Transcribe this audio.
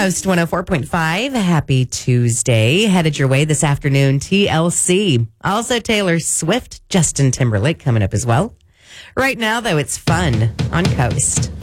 Coast 104.5. Happy Tuesday. Headed your way this afternoon, TLC. Also Taylor Swift, Justin Timberlake coming up as well. Right now, though, it's fun on Coast.